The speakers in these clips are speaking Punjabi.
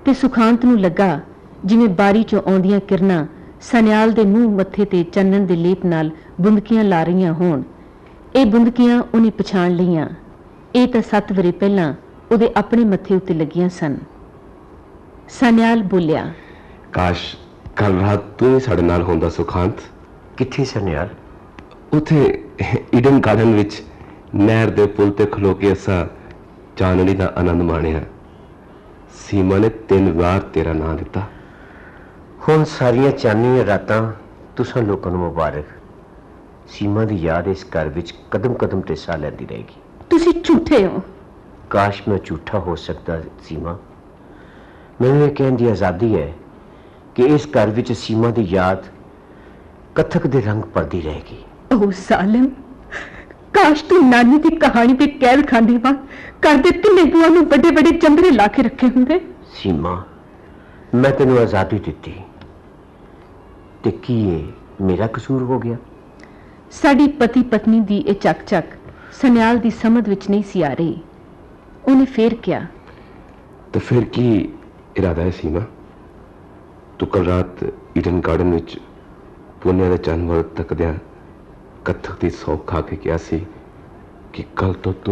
ਤੇ ਸੁਖਾਂਤ ਨੂੰ ਲੱਗਾ ਜਿਵੇਂ ਬਾਰੀ ਚੋਂ ਆਉਂਦੀਆਂ ਕਿਰਨਾਂ ਸਨਿਆਲ ਦੇ ਮੂੰਹ ਮੱਥੇ ਤੇ ਚੰਨਣ ਦੇ ਲੇਪ ਨਾਲ ਬੁੰਦਕੀਆਂ ਲਾ ਰਹੀਆਂ ਹੋਣ। ਇਹ ਬੁੰਦਕੀਆਂ ਉਹਨੇ ਪਛਾਣ ਲਈਆਂ। ਇਹ ਤਾਂ 7 ਵਰ੍ਹੇ ਪਹਿਲਾਂ ਉਹਦੇ ਆਪਣੇ ਮੱਥੇ ਉੱਤੇ ਲੱਗੀਆਂ ਸਨ। ਸਨਿਆਲ ਬੋਲਿਆ, ਕਾਸ਼ ਕੱਲ ਰਾਤ ਤੂੰ ਵੀ ਸਾਡੇ ਨਾਲ ਹੁੰਦਾ ਸੁਖਾਂਤ। ਕਿੱਥੇ ਸਨਿਆਲ? ਉੱਥੇ ਈਡਨ ਗਾਰਡਨ ਵਿੱਚ ਨਹਿਰ ਦੇ ਪੁਲ ਤੇ ਖਲੋ ਕੇ ਅਸਾਂ ਚਾਨਣੀ ਦਾ ਆਨੰਦ ਮਾਣਿਆ। ਸੀਮਾ ਨੇ 3 ਵਾਰ ਤੇਰਾ ਨਾਂ ਲਿੱਤਾ। ਹੁਣ ਸਾਰੀਆਂ ਚਾਨਣੀਆਂ ਰਾਤਾਂ ਤੁਸਾਂ ਲੋਕਾਂ ਨੂੰ ਮੁਬਾਰਕ। ਸੀਮਾ ਦੀ ਯਾਦ ਇਸ ਘਰ ਵਿੱਚ ਕਦਮ ਕਦਮ ਤੇ ਸਾਹ ਲੈਂਦੀ ਰਹੇਗੀ। ਤੁਸੀਂ ਝੂਠੇ ਹੋ। ਕਾਸ਼ ਮੈਂ ਝੂਠਾ ਹੋ ਸਕਦਾ ਸੀਮਾ। ਮੈਨੂੰ ਇਹ ਕਹਿਣ ਦੀ ਆਜ਼ਾਦੀ ਹੈ ਕਿ ਇਸ ਘਰ ਵਿੱਚ ਸੀਮਾ ਦੀ ਯਾਦ ਕਥਕ ਦੇ ਰੰਗ ਭਰਦੀ ਰਹੇਗੀ। ਓ ਜ਼ਾਲਿਮ, ਕਾਸ਼ ਤੂੰ ਨਾਨੀ ਦੀ ਕਹਾਣੀ ਤੇ ਕੈਦ ਖਾਂਦੀ ਵਾਂ ਘਰ ਦੇ ਤਿੰਨੇ ਬੂਆਂ ਨੂੰ ਵੱਡੇ ਵੱਡੇ ਚੰਦਰੇ ਲਾ ਕੇ ਰੱਖੇ ਹੁੰਦੇ। ਸੀਮਾ, ਮੈਂ ਤੈਨੂੰ ਆਜ਼ਾਦੀ ਦਿੱਤੀ ਤੇ ਕੀ ਇਹ ਮੇਰਾ ਕਸੂਰ ਹੋ ਗਿਆ? ਸਾਡੀ ਪਤੀ ਪਤਨੀ ਦੀ ਇਹ ਚੱਕ ਸਨਿਆਲ ਦੀ ਸਮਝ ਵਿੱਚ ਨਹੀਂ ਸੀ ਆ ਰਹੀ। ਉਹਨੇ ਫੇਰ ਕਿਹਾ, ਤੇ ਫਿਰ ਕੀ ਇਰਾਦਾ ਹੈ ਸੀਮਾ? ਤੂੰ ਕੱਲ ਰਾਤ ਈਡਨ ਗਾਰਡਨ ਵਿੱਚ ਪੁੰਨਿਆ ਦੇ ਚੰਨ ਵੱਲ ਤੱਕਦਿਆਂ ਕਥਕ ਦੀ ਸੌਂਹ ਖਾ ਕੇ ਕਿਹਾ ਸੀ ਕਿ ਕੱਲ ਤੋਂ ਤੂੰ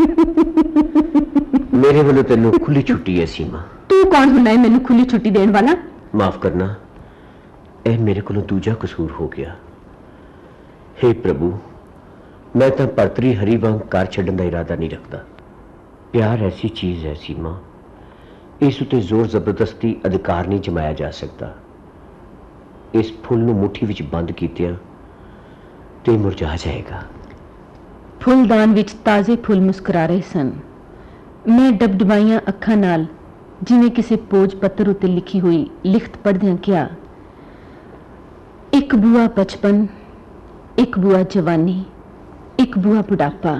ਮੇਰੇ ਵੱਲੋਂ ਤੈਨੂੰ ਖੁੱਲੀ ਛੁੱਟੀ ਹੈ ਸੀਮਾ। ਤੂੰ ਕੌਣ ਹੁੰਦਾ ਹੈ ਮੈਨੂੰ ਖੁੱਲੀ ਛੁੱਟੀ ਦੇਣ ਵਾਲਾ? ਮਾਫ ਕਰਨਾ, ਇਹ ਮੇਰੇ ਕੋਲੋਂ ਦੂਜਾ ਕਸੂਰ ਹੋ ਗਿਆ। ਹੇ ਪ੍ਰਭੂ, ਮੈਂ ਤਾਂ ਭਰਤਰੀ ਹਰੀ ਵਾਂਗ ਘਰ ਛੱਡਣ ਦਾ ਇਰਾਦਾ ਨਹੀਂ ਰੱਖਦਾ। ਪਿਆਰ ਐਸੀ ਚੀਜ਼ ਹੈ ਸੀਮਾ, ਇਸ ਉੱਤੇ ਜ਼ੋਰ ਜ਼ਬਰਦਸਤੀ ਅਧਿਕਾਰ ਨਹੀਂ ਜਮਾਇਆ ਜਾ ਸਕਦਾ। ਇਸ ਫੁੱਲ ਨੂੰ ਮੁੱਠੀ ਵਿੱਚ ਬੰਦ ਕੀਤਿਆਂ ਤੇ ਮੁਰਝਾ ਜਾਏਗਾ। ਫੁੱਲਦਾਨ ਵਿੱਚ ਤਾਜ਼ੇ ਫੁੱਲ ਮੁਸਕਰਾ ਰਹੇ ਸਨ। ਮੈਂ ਡਬਡਬਾਈਆਂ ਅੱਖਾਂ ਨਾਲ ਜਿਵੇਂ ਕਿਸੇ ਪੋਜ ਪੱਤਰ ਉੱਤੇ ਲਿਖੀ ਹੋਈ ਲਿਖਤ ਪੜ੍ਹਦਿਆਂ ਕਿਹਾ, ਇੱਕ ਬੂਆ ਬਚਪਨ, ਇੱਕ ਬੂਆ ਜਵਾਨੀ, ਇੱਕ ਬੂਆ ਬੁਢਾਪਾ।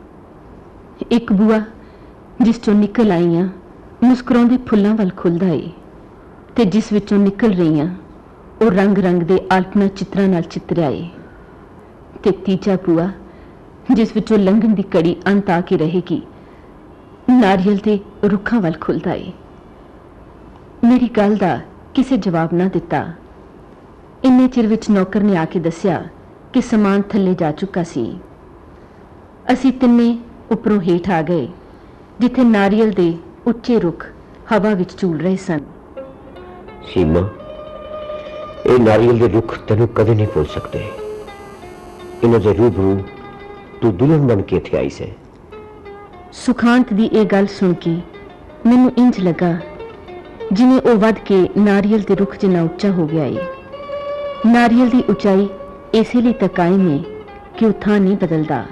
ਇੱਕ ਬੂਆ ਜਿਸ ਚੋਂ ਨਿਕਲ ਆਈਆਂ ਮੁਸਕਰਾਉਂਦੇ ਫੁੱਲਾਂ ਵੱਲ ਖੁੱਲਦਾ ਏ ਤੇ ਜਿਸ ਵਿੱਚੋਂ ਨਿਕਲ ਰਹੀਆਂ ਉਹ ਰੰਗ ਰੰਗ ਦੇ ਆਲਪਨਾ ਚਿੱਤਰਾਂ ਨਾਲ ਚਿੱਤਰਿਆ ਏ। ਤੇ ਤੀਜਾ ਬੂਆ ਜਿਸ ਵਿੱਚੋਂ ਲੰਘਣ ਦੀ ਘੜੀ ਅੰਤ ਆ ਕੇ ਰਹੇਗੀ, ਨਾਰੀਅਲ ਦੇ ਰੁੱਖਾਂ ਵੱਲ ਖੁੱਲਦਾ ਏ। ਮੇਰੀ ਗੱਲ ਦਾ ਕਿਸੇ ਜਵਾਬ ਨਾ ਦਿੱਤਾ। ਇੰਨੇ ਚਿਰ ਵਿੱਚ ਨੌਕਰ ਨੇ ਆ ਕੇ ਦੱਸਿਆ ਕਿ ਸਮਾਨ ਥੱਲੇ ਜਾ ਚੁੱਕਾ ਸੀ। ਅਸੀਂ ਤਿੰਨੇ ਉੱਪਰੋਂ ਹੇਠ ਆ ਗਏ ਜਿੱਥੇ ਨਾਰੀਅਲ ਦੇ ਉੱਚੇ ਰੁੱਖ ਹਵਾ ਵਿੱਚ ਝੂਲ ਰਹੇ ਸਨ। ਸੀਮਾ, ਇਹ ਨਾਰੀਅਲ ਦੇ ਰੁੱਖ ਤੈਨੂੰ ਕਦੇ ਨਹੀਂ ਭੁੱਲ ਸਕਦੇ। ਇਹਨਾਂ ਦੇ ਰੂਬਰੂ ਤੂੰ ਦੁਲਹਨ ਬਣ ਕੇ ਇੱਥੇ ਆਈ ਸੀ। ਸੁਖਾਂਤ ਦੀ ਇਹ ਗੱਲ ਸੁਣ ਕੇ ਮੈਨੂੰ ਇੰਜ ਲੱਗਾ ਜਿਵੇਂ ਉਹ ਵੱਧ ਕੇ ਨਾਰੀਅਲ ਦੇ ਰੁੱਖ ਜਿੰਨਾ ਉੱਚਾ ਹੋ ਗਿਆ ਏ। ਨਾਰੀਅਲ ਦੀ ਉਚਾਈ ਇਸੇ ਲਈ ਤਾਂ ਕਾਇਮ ਏ ਕਿ ਉਹ ਥਾਂ ਨਹੀਂ ਬਦਲਦਾ।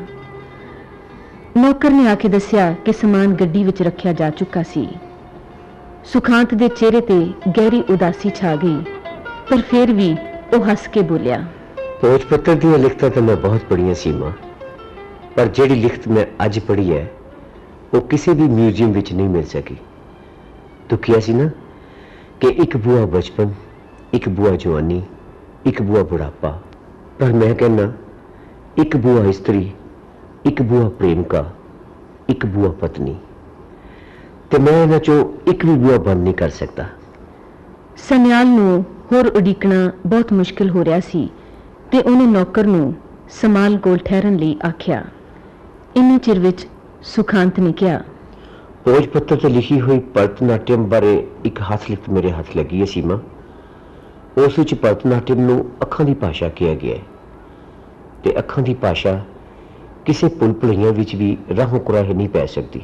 ਨੌਕਰ ਨੇ ਆ ਕੇ ਦੱਸਿਆ ਕਿ ਸਮਾਨ ਗੱਡੀ ਵਿੱਚ ਰੱਖਿਆ ਜਾ ਚੁੱਕਾ ਸੀ। ਸੁਖਾਂਤ ਦੇ ਚਿਹਰੇ ਤੇ ਗਹਿਰੀ ਉਦਾਸੀ ਛਾ ਗਈ, ਪਰ ਫਿਰ ਵੀ ਉਹ ਹੱਸ ਕੇ ਬੋਲਿਆ, ਭੋਜ ਪੱਤਰ ਦੀਆਂ ਲਿਖਤਾਂ ਤਾਂ ਮੈਂ ਬਹੁਤ ਪੜ੍ਹੀਆਂ ਸੀਮਾ, ਪਰ ਜਿਹੜੀ ਲਿਖਤ ਮੈਂ ਅੱਜ ਪੜ੍ਹੀ ਹੈ ਉਹ ਕਿਸੇ ਵੀ ਮਿਊਜ਼ੀਅਮ ਵਿੱਚ ਨਹੀਂ ਮਿਲ ਸਕੀ। ਤੂੰ ਕਿਹਾ ਸੀ ਨਾ ਕਿ ਇੱਕ ਬੂਆ ਬਚਪਨ, ਇੱਕ ਬੂਆ ਜਵਾਨੀ, ਇੱਕ ਬੂਆ ਬੁਢਾਪਾ, ਪਰ ਮੈਂ ਕਹਿੰਦਾ ਇੱਕ ਬੂਆ ਇਸਤਰੀ, ਇੱਕ ਬੂਆ ਪ੍ਰੇਮਿਕਾ, ਇੱਕ ਬੂਆ ਪਤਨੀ, ਤੇ ਮੈਂ ਇਹਨਾਂ ਚੋਂ ਇੱਕ ਵੀ ਬੂਆ ਬੰਦ ਨਹੀਂ ਕਰ ਸਕਦਾ। ਸਨਿਆਲ ਨੂੰ ਹੋਰ ਉਡੀਕਣਾ ਬਹੁਤ ਮੁਸ਼ਕਿਲ ਹੋ ਰਿਹਾ ਸੀ ਤੇ ਉਹਨੇ ਨੌਕਰ ਨੂੰ ਸਮਾਲ ਕੋਲ ਠਹਿਰਨ ਲਈ ਆਖਿਆ। ਇੰਨੇ ਚਿਰ ਵਿੱਚ ਸੁਖਾਂਤ ਨੇ ਕਿਹਾ, ਭੋਜ ਪੱਤਰ ਤੇ ਲਿਖੀ ਹੋਈ ਭਰਤਨਾਟਿਅਮ ਬਾਰੇ ਇੱਕ ਹੱਥ ਲਿਖਤ ਮੇਰੇ ਹੱਥ ਲੱਗੀ ਹੈ ਸੀਮਾ। ਉਸ ਵਿੱਚ ਭਰਤਨਾਟਿਅਮ ਨੂੰ ਅੱਖਾਂ ਦੀ ਭਾਸ਼ਾ ਕਿਹਾ ਗਿਆ ਹੈ ਤੇ ਅੱਖਾਂ ਦੀ ਭਾਸ਼ਾ ਕਿਸੇ ਪੁਲ ਭੁਲਈਆਂ ਵਿੱਚ ਵੀ ਰਾਹੋਂ ਕੁਰਾਹੇ ਨਹੀਂ ਪੈ ਸਕਦੀ।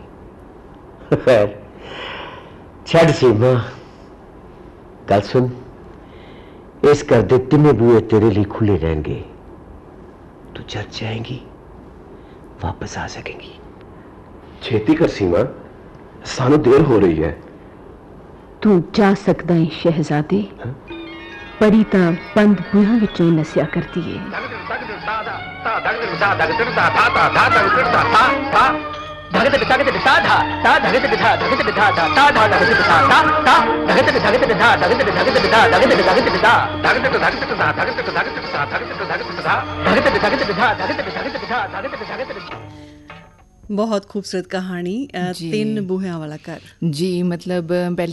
ਖੈਰ ਛੱਡ ਸੀਮਾ, ਗੱਲ ਸੁਣ, ਇਸ ਘਰ ਦੇ ਤਿੰਨੇ ਬੂਹੇ ਤੇਰੇ ਲਈ ਖੁੱਲੇ ਰਹਿਣਗੇ। ਤੂੰ ਜਦ ਚਾਹੇਂਗੀ ਵਾਪਸ ਆ ਸकेगी। ਛੇਤੀ ਕਰ ਸੀਮਾ, ਸਾਨੂੰ ਦੇਰ ਹੋ ਰਹੀ ਹੈ। ਤੂੰ ਜਾ ਸਕਦਾ ਹੈ ਸ਼ਹਿਜ਼ਾਦੇ, ਪਰੀ ਤਾਂ ਬੰਦ ਬੂਹਾਂ ਵਿੱਚੋਂ ਨਸਿਆ ਕਰਦੀ ਏ। बहुत खूबसूरत कहानी। 3 बूहियां वाला घर। जी, मतलब पहले